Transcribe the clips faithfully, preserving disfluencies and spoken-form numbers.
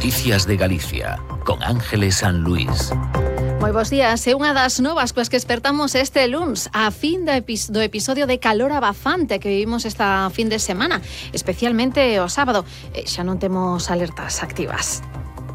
Noticias de Galicia, con Ángeles San Luis. Moi bons días, é unha das novas coas que despertamos este luns a fin do, epi- do episodio de calor abafante que vivimos esta fin de semana, especialmente o sábado. E xa non temos alertas activas.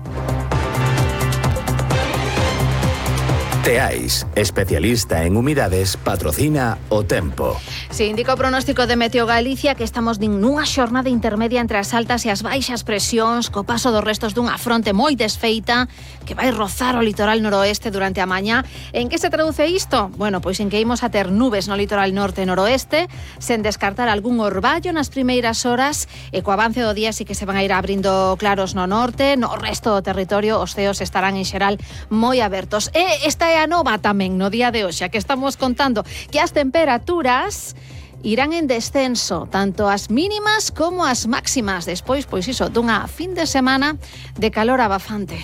Teais, especialista en humidades, patrocina o tempo. Se indica o pronóstico de Meteo Galicia que estamos nunha xornada intermedia entre as altas e as baixas presións, co paso dos restos dunha fronte moi desfeita que vai rozar o litoral noroeste durante a mañá. En que se traduce isto? Bueno, pois en que imos a ter nubes no litoral norte e noroeste, sen descartar algún orballo nas primeiras horas, e co avance do día sí que se van a ir abrindo claros no norte. No resto do territorio os ceos estarán en xeral moi abertos. E esta é a nova tamén no día de hoxe, que estamos contando que as temperaturas irán en descenso, tanto as mínimas como as máximas, despois, pois iso, dunha fin de semana de calor abafante.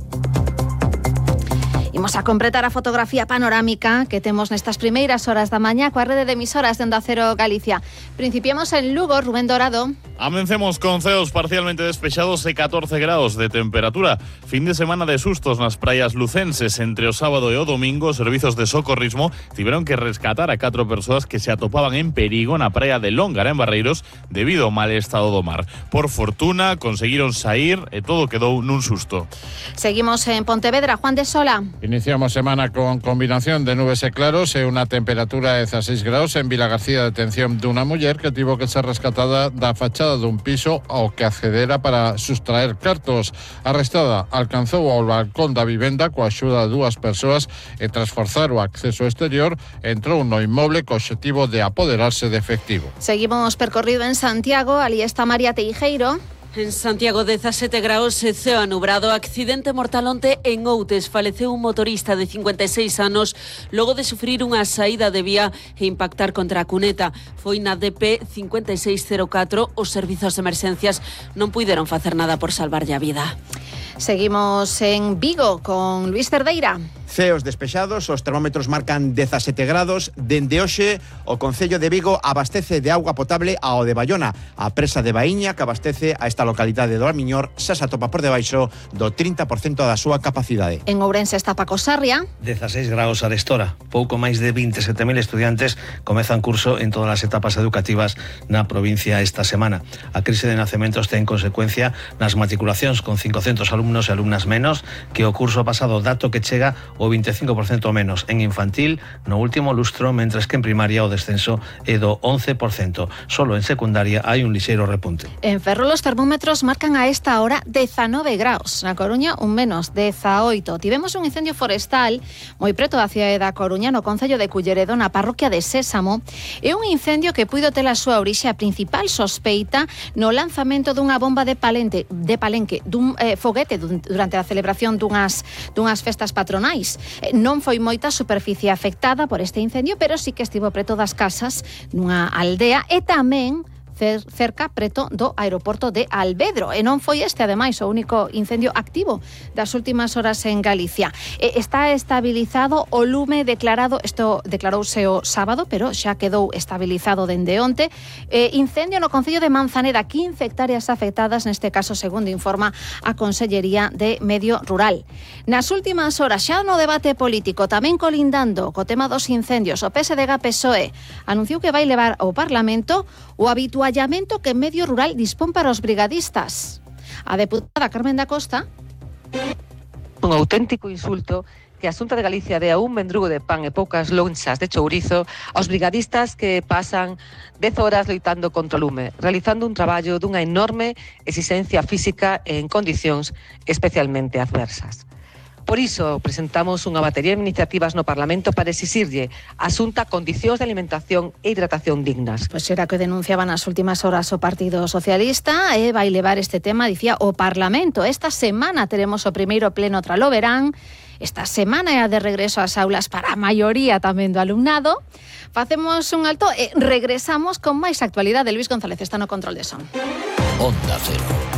Imos a completar a fotografía panorámica que temos nestas primeiras horas da mañá coa rede de emisoras de Onda Cero Galicia. Principiamos en Lugo, Rubén Dorado. Amencemos con ceos parcialmente despexados e catorce grados de temperatura. Fin de semana de sustos nas praias lucenses. Entre o sábado e o domingo, os servizos de socorrismo tiveron que rescatar a catro persoas que se atopaban en perigo na praia de Lóngara, en Barreiros, debido ao mal estado do mar. Por fortuna, conseguiron saír e todo quedou nun susto. Seguimos en Pontevedra, Juan de Sola. Iniciamos semana con combinación de nubes e claros e unha temperatura de dezasseis graus en Vilagarcía. Detención dunha muller que tivo que ser rescatada da fachada dun piso ao que accedera para sustraer cartos. Arrestada, alcanzou ao balcón da vivenda coa axuda de dúas persoas e tras forzar o acceso exterior entrou no inmoble co obxectivo de apoderarse de efectivo. Seguimos percorrido en Santiago, ali está María Teijeiro. En Santiago, dezasete graus e ceo anubrado. Accidente mortal onte en Outes. Faleceu un motorista de cincuenta e seis anos logo de sufrir unha saída de vía e impactar contra a cuneta. Foi na D P cincuenta e seis cero catro. Os servizos de emerxencias non puideron facer nada por salvarlle a vida. Seguimos en Vigo con Luis Cerdeira. Ceos despexados, os termómetros marcan dezasete grados. Dende hoxe, o Concello de Vigo abastece de auga potable ao de Baiona. A presa de Baíña, que abastece a esta localidade do Armiñor, xa se atopa por debaixo do trinta por cento da súa capacidade. En Ourense está Paco Sarria. dezasseis graus arestora. Pouco máis de vinte e sete mil estudiantes comezan curso en todas as etapas educativas na provincia esta semana. A crise de nacementos ten consecuencia nas matriculacións, con cincocentos alumnos e alumnas menos que o curso pasado, dato que chega o vinte e cinco por cento menos en infantil no último lustro, mentres que en primaria o descenso é do once por cento. Solo en secundaria hai un lixeiro repunte. En Ferrol os termómetros marcan a esta hora dezanove graus. Na Coruña un menos, dezaoito. Tivemos un incendio forestal moi preto da cidade da Coruña, no concello de Culleredo, na parroquia de Sésamo. É un incendio que puido ter a súa orixe a principal sospeita no lanzamento dunha bomba de palente, de palenque, dun eh, foguete durante a celebración dunhas, dunhas festas patronais. Non foi moita superficie afectada por este incendio, pero sí que estivo preto das casas nunha aldea e tamén cerca preto do aeroporto de Alvedro. E non foi este, ademais, o único incendio activo das últimas horas en Galicia. E está estabilizado o lume declarado, isto declarouse o sábado, pero xa quedou estabilizado dende onte. E incendio no concello de Manzaneda, quince hectáreas afectadas, neste caso, segundo informa a Consellería de Medio Rural. Nas últimas horas, xa no debate político, tamén colindando co tema dos incendios, o P S D G P S O E anunciou que vai levar ao Parlamento o habituallamento que Medio Rural dispón para os brigadistas. A deputada Carmen da Costa. Un auténtico insulto que a Xunta de Galicia dea un mendrugo de pan e poucas lonxas de chourizo aos brigadistas que pasan dez horas loitando contra o lume, realizando un traballo dunha enorme exigencia física e en condicións especialmente adversas. Por iso presentamos unha batería de iniciativas no Parlamento para exixirlle a Xunta condicións de alimentación e hidratación dignas. Pois era que denunciaban nas últimas horas o Partido Socialista e vai levar este tema, dicía, o Parlamento. Esta semana teremos o primeiro pleno tralo verán. Esta semana é a de regreso ás aulas para a maioría tamén do alumnado. Facemos un alto e regresamos con máis actualidade. Luis González está no control de son. Onda Cero.